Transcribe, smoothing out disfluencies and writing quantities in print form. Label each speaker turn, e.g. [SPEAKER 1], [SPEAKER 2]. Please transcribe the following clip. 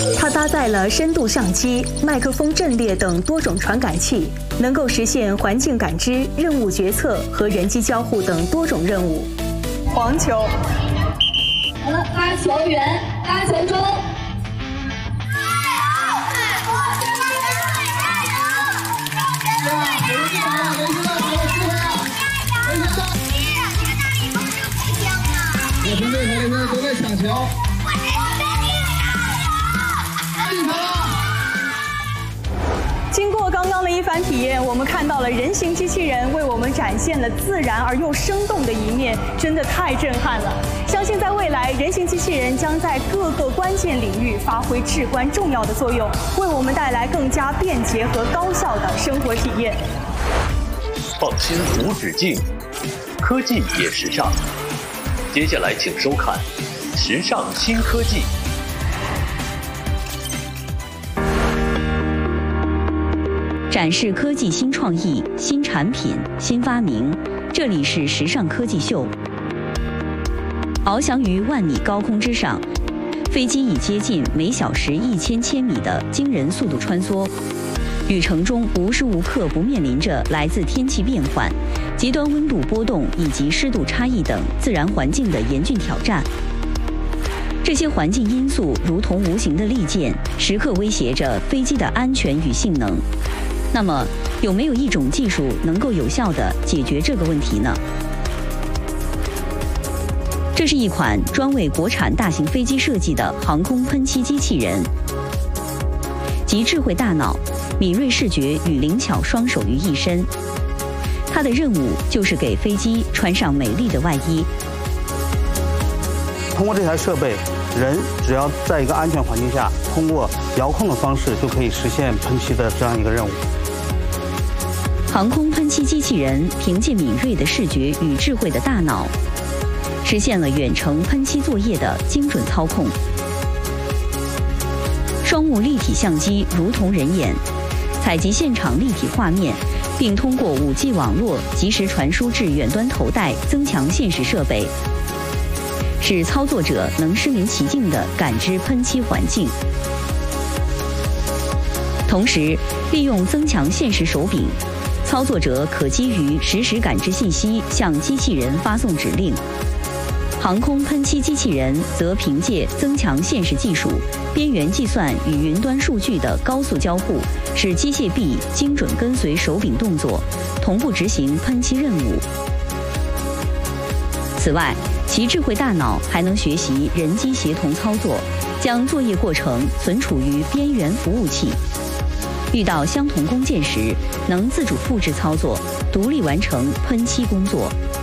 [SPEAKER 1] 它搭载了深度相机、麦克风阵列等多种传感器，能够实现环境感知、任务决策和人机交互等多种任务。黄球，
[SPEAKER 2] 好了，发球员，发球中。
[SPEAKER 3] 我团队和队员都在抢球。
[SPEAKER 1] 经过刚刚的一番体验，我们看到了人形机器人为我们展现了自然而又生动的一面，真的太震撼了。相信在未来，人形机器人将在各个关键领域发挥至关重要的作用，为我们带来更加便捷和高效的生活体验。
[SPEAKER 4] 创新无止境，科技也时尚。接下来请收看《时尚新科技》。
[SPEAKER 5] 展示科技新创意、新产品、新发明，这里是时尚科技秀。翱翔于万米高空之上，飞机以接近每小时1000千米的惊人速度穿梭，旅程中无时无刻不面临着来自天气变换、极端温度波动以及湿度差异等自然环境的严峻挑战。这些环境因素如同无形的利剑，时刻威胁着飞机的安全与性能。那么，有没有一种技术能够有效地解决这个问题呢？这是一款专为国产大型飞机设计的航空喷漆机器人，集智慧大脑、敏锐视觉与灵巧双手于一身。它的任务就是给飞机穿上美丽的外衣。
[SPEAKER 6] 通过这台设备，人只要在一个安全环境下，通过遥控的方式就可以实现喷漆的这样一个任务。
[SPEAKER 5] 航空喷漆机器人凭借敏锐的视觉与智慧的大脑，实现了远程喷漆作业的精准操控。双目立体相机如同人眼，采集现场立体画面，并通过5G 网络及时传输至远端头戴增强现实设备，使操作者能身临其境地感知喷漆环境。同时，利用增强现实手柄，操作者可基于实时感知信息向机器人发送指令。航空喷漆机器人则凭借增强现实技术、边缘计算与云端数据的高速交互，使机械臂精准跟随手柄动作，同步执行喷漆任务。此外，其智慧大脑还能学习人机协同操作，将作业过程存储于边缘服务器。遇到相同工件时，能自主复制操作，独立完成喷漆工作。